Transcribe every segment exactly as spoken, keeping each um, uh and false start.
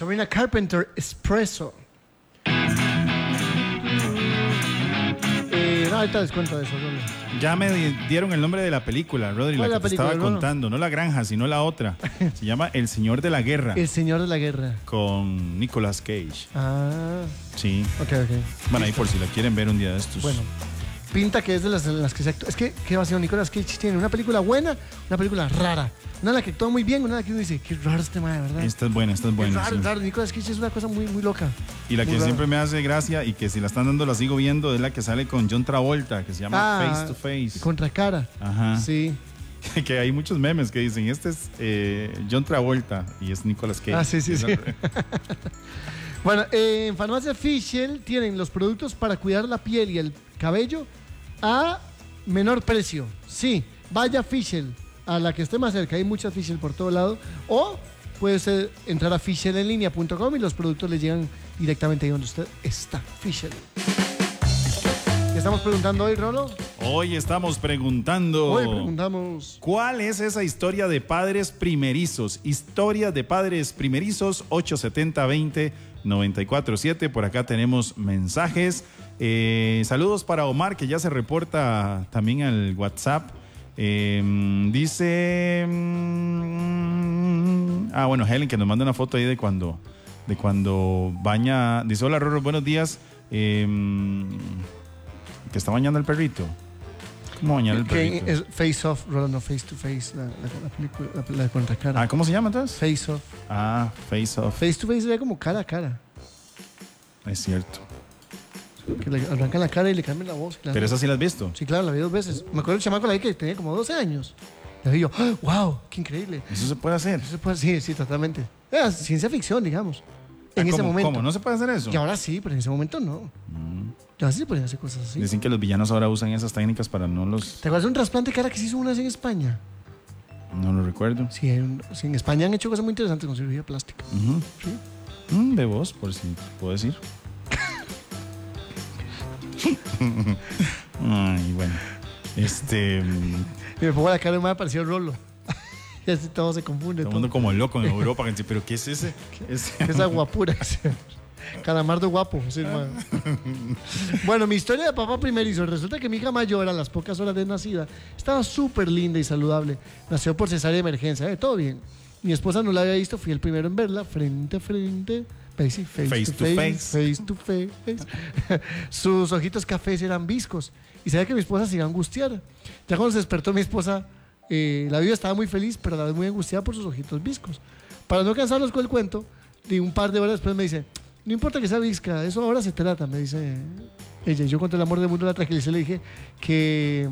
Sabrina Carpenter, Espresso. Eh, no, ahorita les cuento de eso, Rodri. Ya me di- dieron el nombre de la película, Rodri, la ¿Cuál que es la te película, estaba Rodo? contando. No La Granja, sino la otra. Se llama El Señor de la Guerra. El Señor de la Guerra. Con Nicolas Cage. Ah, Sí. ok, ok. Bueno, ahí por si la quieren ver un día de estos. Bueno, pinta que es de las, de las que se actúa. Es que, ¿qué va a ser? Nicolas Cage tiene una película buena, una película rara. Una en la que actúa muy bien, una en la que uno dice, qué raro este man, ¿verdad? Esta es buena, esta es Qué buena. raro, sí. raro. Nicolas Cage es una cosa muy, muy loca. Y la Muy que rara. siempre me hace gracia y que si la están dando la sigo viendo es la que sale con John Travolta, que se llama Ah, Face to Face. Contra cara. Ajá. Sí. Que hay muchos memes que dicen, este es eh, John Travolta y es Nicolas Cage. Ah, sí, sí, Es sí. al- Bueno, eh, en Farmacia Fischl tienen los productos para cuidar la piel y el cabello a menor precio. Sí, vaya a Fischl, a la que esté más cerca. Hay muchas Fischl por todo lado. O puede usted entrar a fischl en línea punto com y los productos le llegan directamente ahí donde usted está. Fischl. ¿Qué estamos preguntando hoy, Rolo? Hoy estamos preguntando. Hoy preguntamos. ¿Cuál es esa historia de padres primerizos? Historia de padres primerizos, ocho siete cero, veinte, noventa y cuatro siete. Por acá tenemos mensajes. Eh, saludos para Omar, que ya se reporta también al WhatsApp. Eh, dice. mm, ah, bueno, Helen, que nos manda una foto ahí de cuando, de cuando baña. Dice: hola, Roro, buenos días. Eh, que está bañando el perrito. ¿Cómo bañar el Que perrito? es Face Off, Rolo, no Face to Face, la, la, la película, la, la de contra cara. Ah, ¿cómo se llama entonces? Face Off. Ah, Face Off. Face to Face sería como cara a cara. Es cierto. Que le arrancan la cara y le cambian la voz. Claro. Pero esa sí la has visto. Sí, claro, la vi dos veces. Me acuerdo del chamaco la vi que tenía como doce años. La vi yo, ¡ah! ¡Wow! ¡Qué increíble! Eso se puede hacer. Eso se puede, sí, sí, totalmente. Era ciencia ficción, digamos. En Ah, ese ¿cómo, momento. ¿Cómo? ¿No se puede hacer eso? Y ahora sí, pero en ese momento no. Ya sí se podían hacer cosas así. Dicen que los villanos ahora usan esas técnicas para no los... ¿Te acuerdas de un trasplante de cara que se hizo una vez en España? No lo recuerdo. Sí, hay un- sí, en España han hecho cosas muy interesantes con cirugía plástica. Ujú. Sí. Mm, de vos, por si puedo decir. Ay, bueno. Este... mm, Y me pongo la cara y me apareció Rolo. Y así todo se confunde. Todo el Todo. mundo como loco en Europa. Que dice, ¿pero qué es ese? Ese- Esa guapura. Calamardo guapo. Sí, man. Bueno, mi historia de papá primerizo. Resulta que mi hija mayor, a las pocas horas de nacida, estaba súper linda y saludable. Nació por cesárea de emergencia. Eh, todo bien. Mi esposa no la había visto. Fui el primero en verla, frente a frente. Face, face, Face to to face, face. face to face. Sus ojitos cafés eran viscos. Y sabía que mi esposa se iba a angustiar. Ya cuando se despertó mi esposa, eh, la vida estaba muy feliz, pero a la vez muy angustiada por sus ojitos viscos. Para no cansarlos con el cuento, de un par de horas después me dice, no importa que sea visca, eso ahora se trata, me dice ella. Y yo con el amor del mundo la tranquilicé y le dije que,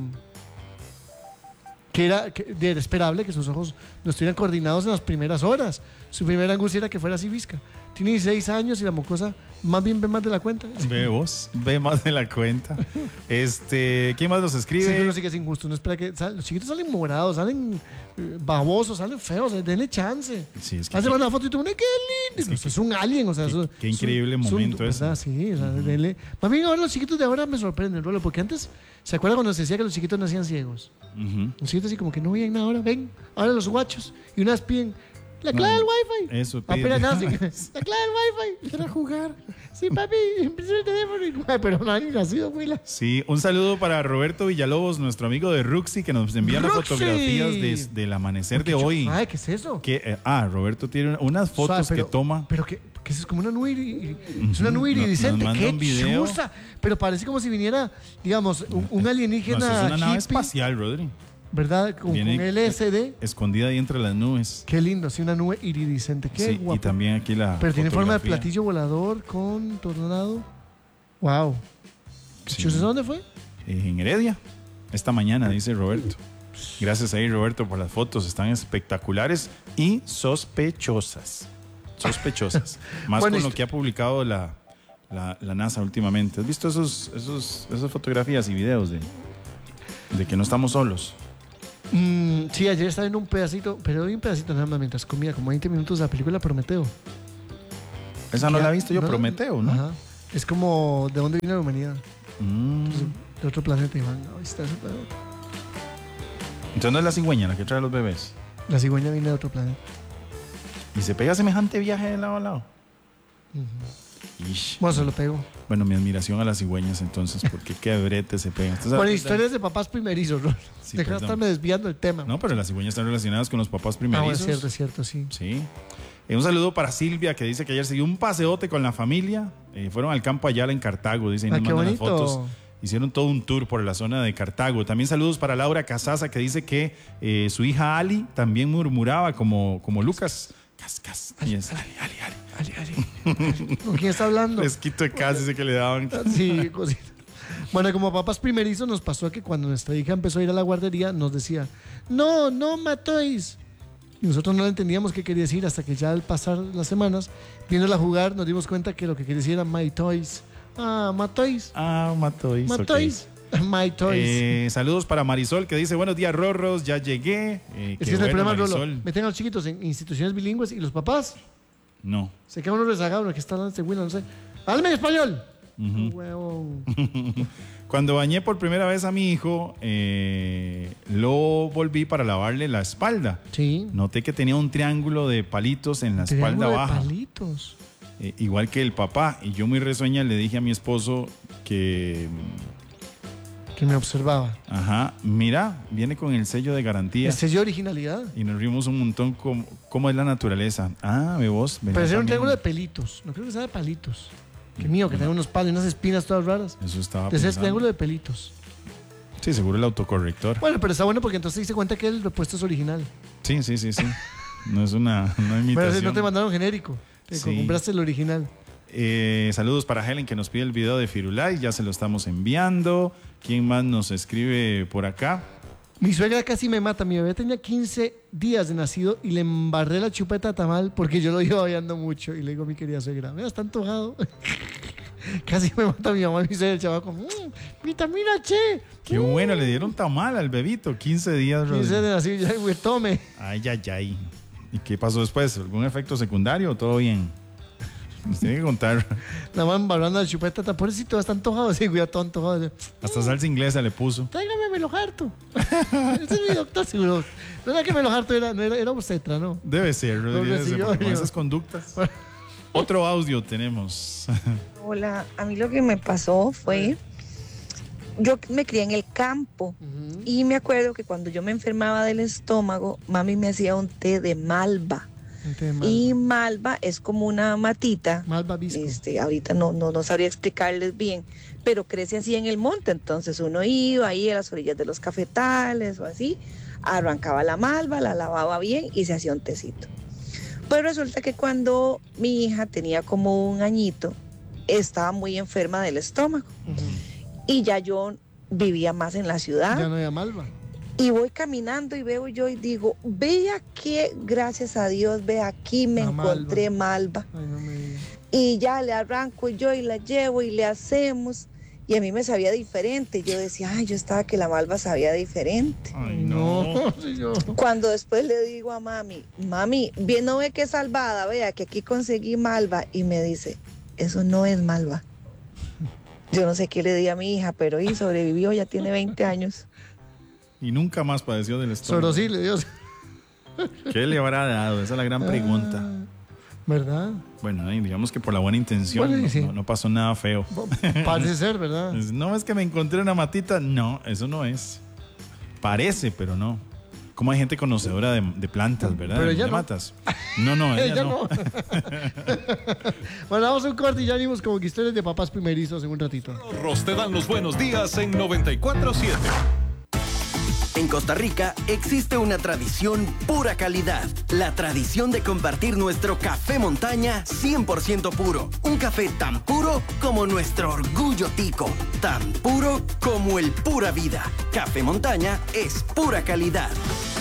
que era que era esperable que sus ojos no estuvieran coordinados en las primeras horas. Su primera angustia era que fuera así visca. Tiene dieciséis años y la mocosa más bien ve más de la cuenta. Ve vos, ve más de la cuenta. Este, ¿quién más nos Sí, escribe? uno sí que es injusto. Uno espera que sal- los chiquitos salen morados, salen eh, babosos, salen feos. eh, Denle chance. Sí, es que Hace una foto y tú, ¡qué lindo! Es que- Eso es un alien, o sea, qué- eso- qué es un- increíble es un- momento ese. ¿verdad? Sí, o sea, denle- Más bien ahora los chiquitos de ahora me sorprenden, Rolo, porque antes, ¿se acuerdan cuando se decía que los chiquitos nacían ciegos? Ujú. Los chiquitos así como que no veían nada ahora, ven, ahora los guachos, y unas piden la clave No, del wifi. eso pide. Apenas nacen, la clave del wifi. Quiero jugar. Sí, papi, empezó el teléfono y, "Ay, pero no han nacido, Willa". Sí, un saludo para Roberto Villalobos, nuestro amigo de Ruxi, que nos envía las ¡Ruxi! fotografías de- del amanecer de hoy. Ay, ¿qué es eso? Que, eh, ah, Roberto tiene unas fotos Suave, pero- que toma. Pero que, que eso es como una nube iri- es una nube Nos- iridiscente. nos manda ¡Qué un video. chusa! Pero parece como si viniera, digamos, un, un alienígena No, eso es una nave hippie, espacial, Rodri. ¿verdad? Con, Viene- con L S D. Escondida ahí entre las nubes. Qué lindo, sí, una nube iridiscente. Qué Sí, guapo. y también aquí la. Pero tiene forma de fotografía. platillo volador con tornado. ¡Wow! Sí. ¿Sabes dónde fue? Eh, En Heredia. Esta mañana, dice Roberto. Gracias ahí, Roberto, por las fotos. Están espectaculares y sospechosas. Sospechosas. Más Bueno, con lo esto- que ha publicado la, la, la NASA últimamente. ¿Has visto esos, esos, esas fotografías y videos de, de que no estamos solos? Mm, sí, ayer estaba en un pedacito, pero vi un pedacito nada más mientras comía, como veinte minutos de la película Prometeo. Esa no Que- la he visto yo, Prometeo, ¿no? Ajá. Es como de dónde viene la humanidad. Mm. De otro planeta y van, ahí está ese pedo. Entonces no es la cigüeña la que trae los bebés. La cigüeña viene de otro planeta. Y se pega semejante viaje de lado a lado. Uh-huh. Bueno, se lo pego. Bueno, mi admiración a las cigüeñas entonces, porque qué brete se pegan. Entonces, bueno, historias de papás primerizos, ¿no? Sí, deja de estarme desviando el tema. No, pero las cigüeñas están relacionadas con los papás primerizos. Ah, bueno, es cierto, es cierto, sí. Sí. Eh, un saludo para Silvia, que dice que ayer se dio un paseote con la familia. Eh, fueron al campo Ayala en Cartago, dice, y ah, nos qué mandan bonito. las fotos. Hicieron todo un tour por la zona de Cartago. También saludos para Laura Casaza, que dice que eh, su hija Ali también murmuraba como, como Lucas. Cas, cas. Ali, Y es, Ali, Ali, Ali, Ali, Ali. ¿Con quién está hablando? Fresquito de casa, dice que le daban. Sí, cosita. Bueno, como papás primerizos nos pasó que cuando nuestra hija empezó a ir a la guardería nos decía, no, no matéis. Y nosotros no le entendíamos qué quería decir hasta que ya al pasar las semanas, viéndola jugar, nos dimos cuenta que lo que quería decir era my toys. Ah, my toys. Ah, Matois. My okay. toys. My toys. Eh, saludos para Marisol, que dice, buenos días, Rorros, ya llegué. Eh, es qué que es el bueno, problema, Rolo. Marisol. Meten a los chiquitos en instituciones bilingües y los papás No. se quedan unos rezagados, que está hablando este güey, no sé. ¡Háblame en español! Uh-huh. Huevón. Cuando bañé por primera vez a mi hijo, eh, lo volví para lavarle la espalda. Sí. Noté que tenía un triángulo de palitos en la espalda Triángulo de baja. palitos. Eh, igual que el papá. Y yo muy risueña le dije a mi esposo que... Que me observaba. Ajá, mira, viene con el sello de garantía. El sello de originalidad. Y nos rimos un montón como, cómo es la naturaleza. Ah, ve vos. Pero ese era un triángulo de pelitos. No creo que sea de palitos. Qué mío, que tenga unos palos y unas espinas todas raras. Eso estaba Ese es pensando. triángulo de pelitos. Sí, seguro el autocorrector. Bueno, pero está bueno porque entonces se dice cuenta que el repuesto es original. Sí, sí, sí, sí. No es una, una imitación. Pero si no te mandaron genérico. Te Sí. compraste el original. Eh, saludos para Helen, que nos pide el video de Firulais. Ya se lo estamos enviando. ¿Quién más nos escribe por acá? Mi suegra casi me mata. Mi bebé tenía quince días de nacido y le embarré la chupeta a tamal porque yo lo iba babeando mucho. Y le digo a mi querida suegra, mira, está antojado. Casi me mata mi mamá y mi suegra, el chavaco. Mmm, vitamina che. Qué mm. bueno, le dieron tamal al bebito. quince días. quince días de nacido, ya, güey, tome. Ay, ay, ay. ¿Y qué pasó después? ¿Algún efecto secundario o todo bien? Nos tiene que contar. La mamá embarrando la chupeta, está pobrecito, está antojado. Sí, güey, todo antojado. Hasta salsa inglesa le puso. Tráigame Melo Harto. Ese es mi doctor, seguro. No era que Melo Harto era, no era, era obstetra, ¿no? Debe ser, Rodríguez, Doble porque sillón, con yo. esas conductas. Otro audio tenemos. Hola, a mí lo que me pasó fue, yo me crié en el campo Uh-huh. y me acuerdo que cuando yo me enfermaba del estómago, mami me hacía un té de malva. Y malva es como una matita. Malva visco. Este, ahorita no, no, no sabría explicarles bien, pero crece así en el monte. Entonces uno iba ahí a las orillas de los cafetales o así, arrancaba la malva, la lavaba bien y se hacía un tecito. Pues resulta que cuando mi hija tenía como un añito, estaba muy enferma del estómago. Uh-huh. Y ya yo vivía más en la ciudad. Ya no había malva. Y voy caminando y veo yo y digo, vea que, gracias a Dios, ve aquí me La encontré malva. Ay, no me digas. Y ya le arranco yo y la llevo y le hacemos. Y a mí me sabía diferente. Yo decía, ay, yo estaba que la malva sabía diferente. Ay, no. No, señor. Cuando después le digo a mami, mami, bien no ve que salvada, vea que aquí conseguí malva. Y me dice, eso no es malva. Yo no sé qué le di a mi hija, pero y sobrevivió, ya tiene veinte años. Y nunca más padeció del estómago. Sorosile, Dios. ¿Qué le habrá dado? Esa es la gran pregunta. Ah, ¿verdad? Bueno, ahí digamos que por la buena intención Bueno, no, sí. no- no pasó nada feo. Parece ser, ¿verdad? Es, No es que me encontré una matita. No, eso no es. Parece, pero no. Como hay gente conocedora de, de plantas, ¿verdad? Pero de, ella de no. matas. No, no, ella, Ella no. no. Bueno, vamos a un corte y ya venimos como que historias de papás primerizos en un ratito. Rorros te dan los buenos días en noventa y cuatro siete. En Costa Rica existe una tradición pura calidad. La tradición de compartir nuestro café montaña cien por ciento puro. Un café tan puro como nuestro orgullo tico. Tan puro como el pura vida. Café montaña es pura calidad.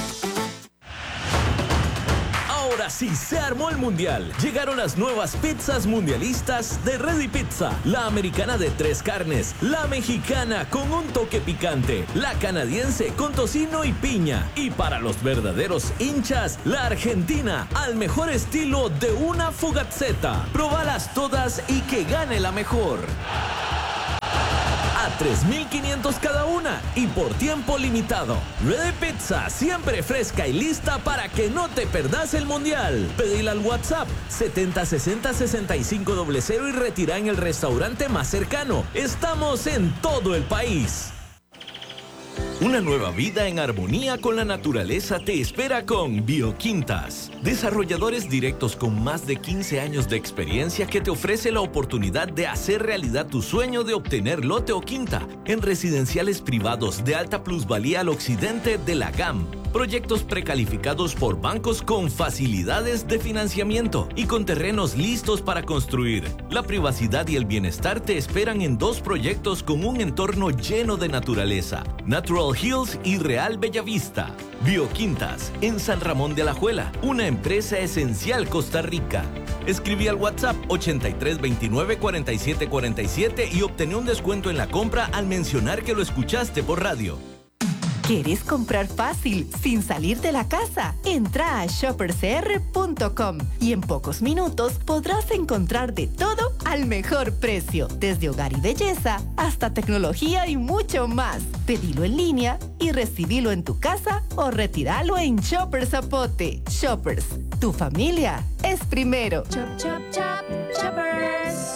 Ahora sí se armó el mundial. Llegaron las nuevas pizzas mundialistas de Ready Pizza. La americana de tres carnes, la mexicana con un toque picante, la canadiense con tocino y piña. Y para los verdaderos hinchas, la argentina al mejor estilo de una fogazzeta. Probalas todas y que gane la mejor. A tres mil quinientos cada una y por tiempo limitado. Ready Pizza, siempre fresca y lista para que no te perdas el mundial. Pedila al WhatsApp setenta sesenta sesenta y cinco cero y retira en el restaurante más cercano. Estamos en todo el país. Una nueva vida en armonía con la naturaleza te espera con Bioquintas. Desarrolladores directos con más de quince años de experiencia que te ofrece la oportunidad de hacer realidad tu sueño de obtener lote o quinta en residenciales privados de alta plusvalía al occidente de la G A M. Proyectos precalificados por bancos con facilidades de financiamiento y con terrenos listos para construir. La privacidad y el bienestar te esperan en dos proyectos con un entorno lleno de naturaleza: Natural Hills y Real Bellavista. Bioquintas, en San Ramón de Alajuela, una empresa esencial Costa Rica. Escribí al WhatsApp ochenta y tres veintinueve cuarenta y siete cuarenta y siete y obtené un descuento en la compra al mencionar que lo escuchaste por radio. ¿Quieres comprar fácil, sin salir de la casa? Entra a shopper c r punto com y en pocos minutos podrás encontrar de todo al mejor precio, desde hogar y belleza hasta tecnología y mucho más. Pedilo en línea y recibilo en tu casa o retíralo en Shoppers Zapote. Shoppers, tu familia es primero. Chop, chop, chop, Shoppers.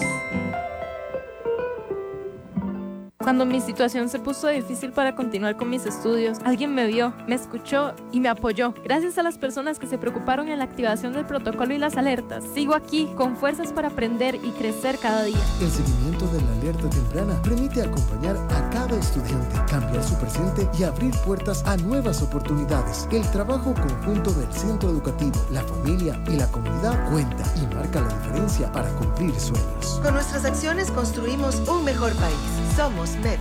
Cuando mi situación se puso difícil para continuar con mis estudios, alguien me vio, me escuchó y me apoyó. Gracias a las personas que se preocuparon en la activación del protocolo y las alertas, sigo aquí con fuerzas para aprender y crecer cada día. El seguimiento de la alerta temprana permite acompañar a cada estudiante, cambiar su presente y abrir puertas a nuevas oportunidades. El trabajo conjunto del centro educativo, la familia y la comunidad cuenta y marca la diferencia para cumplir sueños. Con nuestras acciones construimos un mejor país. Somos M E P.